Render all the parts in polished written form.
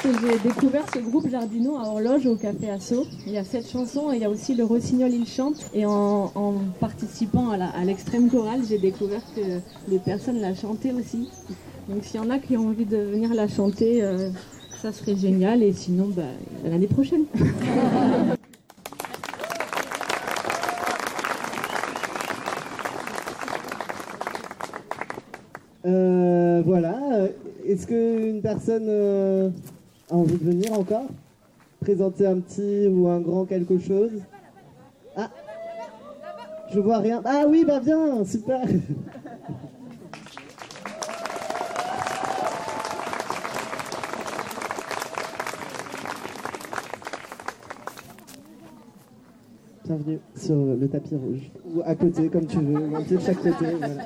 j'ai découvert ce groupe Jardino à Horloge au Café Asso. Il y a cette chanson et il y a aussi le Rossignol il chante. Et en participant à l'extrême chorale, j'ai découvert que les personnes la chantaient aussi. Donc s'il y en a qui ont envie de venir la chanter, ça serait génial. Et sinon, l'année prochaine. Voilà. Est-ce qu'une personne a envie de venir encore présenter un petit ou un grand quelque chose? Ah, je vois rien. Ah oui, bah viens, super. Bienvenue sur le tapis rouge. Ou à côté, comme tu veux, un pied de chaque côté. Voilà.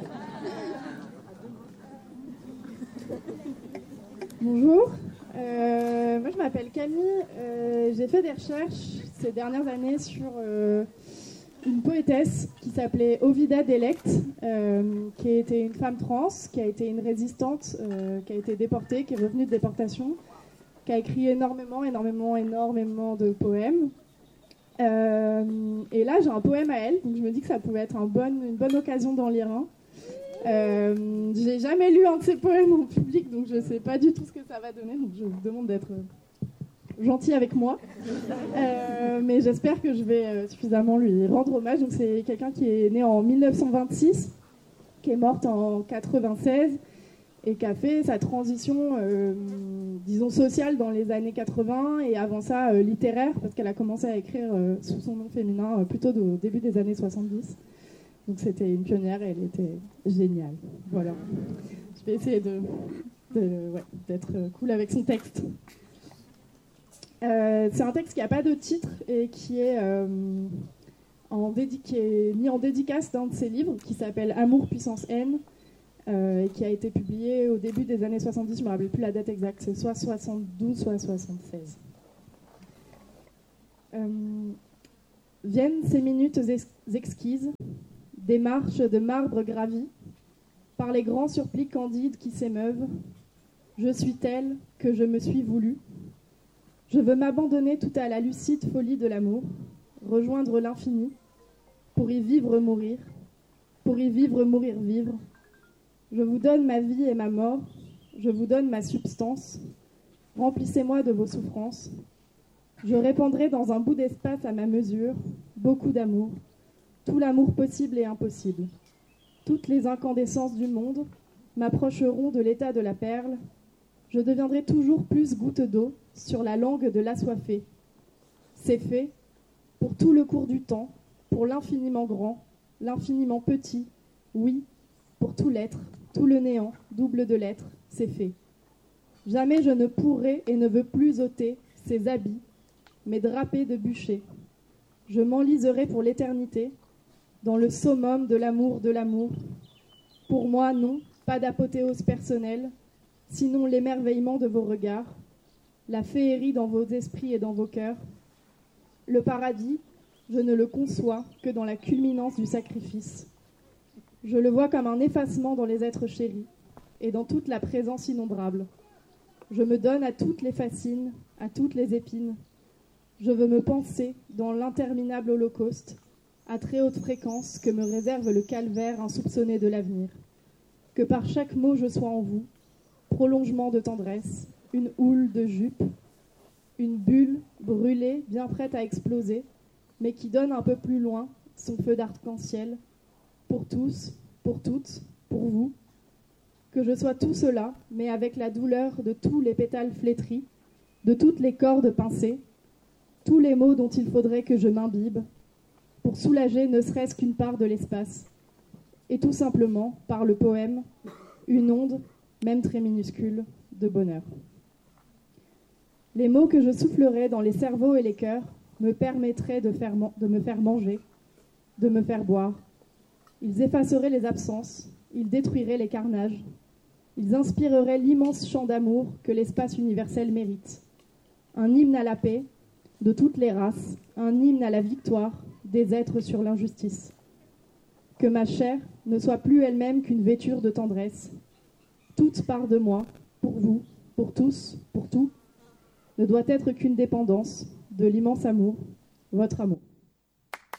Bonjour, moi je m'appelle Camille, j'ai fait des recherches ces dernières années sur une poétesse qui s'appelait Ovida Delect, qui était une femme trans, qui a été une résistante, qui a été déportée, qui est revenue de déportation, qui a écrit énormément de poèmes. Et là j'ai un poème à elle, donc je me dis que ça pouvait être une bonne occasion d'en lire un. J'ai jamais lu un de ses poèmes en public, donc je sais pas du tout ce que ça va donner, donc je vous demande d'être gentil avec moi. Mais j'espère que je vais suffisamment lui rendre hommage. Donc c'est quelqu'un qui est né en 1926, qui est morte en 96 et qui a fait sa transition, disons sociale dans les années 80 et avant ça littéraire, parce qu'elle a commencé à écrire sous son nom féminin plutôt au début des années 70. Donc c'était une pionnière et elle était géniale. Voilà. Je vais essayer d'être cool avec son texte. C'est un texte qui n'a pas de titre et qui est mis en dédicace d'un de ses livres qui s'appelle Amour, puissance, haine et qui a été publié au début des années 70. Je ne me rappelle plus la date exacte. C'est soit 72, soit 76. Viennent ces minutes exquises, des marches de marbre gravies, par les grands surplis candides qui s'émeuvent. Je suis telle que je me suis voulu. Je veux m'abandonner tout à la lucide folie de l'amour, rejoindre l'infini, pour y vivre, mourir, pour y vivre, mourir, vivre. Je vous donne ma vie et ma mort, je vous donne ma substance. Remplissez-moi de vos souffrances. Je répandrai dans un bout d'espace à ma mesure beaucoup d'amour, tout l'amour possible et impossible. Toutes les incandescences du monde m'approcheront de l'état de la perle. Je deviendrai toujours plus goutte d'eau sur la langue de l'assoiffé. C'est fait pour tout le cours du temps, pour l'infiniment grand, l'infiniment petit, oui, pour tout l'être, tout le néant, double de l'être, c'est fait. Jamais je ne pourrai et ne veux plus ôter ces habits, mes drapés de bûcher. Je m'enliserai pour l'éternité, dans le summum de l'amour de l'amour. Pour moi, non, pas d'apothéose personnelle, sinon l'émerveillement de vos regards, la féerie dans vos esprits et dans vos cœurs. Le paradis, je ne le conçois que dans la culminance du sacrifice. Je le vois comme un effacement dans les êtres chéris et dans toute la présence innombrable. Je me donne à toutes les fascines, à toutes les épines. Je veux me penser dans l'interminable holocauste, à très haute fréquence que me réserve le calvaire insoupçonné de l'avenir. Que par chaque mot je sois en vous, prolongement de tendresse, une houle de jupe, une bulle brûlée, bien prête à exploser, mais qui donne un peu plus loin son feu d'arc-en-ciel, pour tous, pour toutes, pour vous. Que je sois tout cela, mais avec la douleur de tous les pétales flétris, de toutes les cordes pincées, tous les mots dont il faudrait que je m'imbibe, pour soulager ne serait-ce qu'une part de l'espace, et tout simplement, par le poème, une onde, même très minuscule, de bonheur. Les mots que je soufflerai dans les cerveaux et les cœurs me permettraient de me faire manger, de me faire boire. Ils effaceraient les absences, ils détruiraient les carnages, ils inspireraient l'immense chant d'amour que l'espace universel mérite. Un hymne à la paix, de toutes les races, un hymne à la victoire des êtres sur l'injustice. Que ma chair ne soit plus elle-même qu'une vêture de tendresse. Toute part de moi, pour vous, pour tous, pour tout, ne doit être qu'une dépendance de l'immense amour, votre amour.